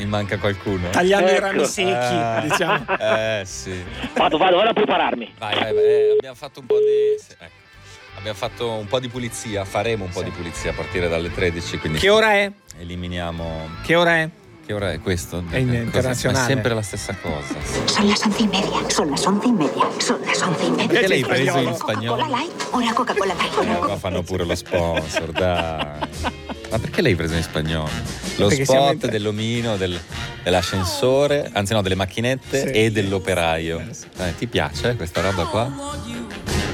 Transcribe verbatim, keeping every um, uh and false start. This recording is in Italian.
mi manca qualcuno. Tagliando Ecco. i rami secchi, Eh, diciamo. Eh sì. Vado, vado, vado a prepararmi. Vai, vai, vai. Eh, abbiamo fatto un po' di. sì, ecco. Abbiamo fatto un po' di pulizia, faremo un po' Sì. di pulizia a partire dalle tredici. Quindi Che ora è? eliminiamo. Che ora è? Che ora è questo? È in- Cosa- internazionale. È sempre la stessa cosa. Sì. Son las once y media. Son las once y media. Son las once y media. Perché l'hai in preso spagnolo. in spagnolo? Coca-Cola Light. Una Coca-Cola Light. Una Eh, ma Coca-Cola fanno pure lo sponsor, dai. Ma perché l'hai preso in spagnolo? Lo Perché siamo in spot tre. dell'omino, del- dell'ascensore, anzi no, delle macchinette Sì. e dell'operaio. Eh, ti piace questa roba qua?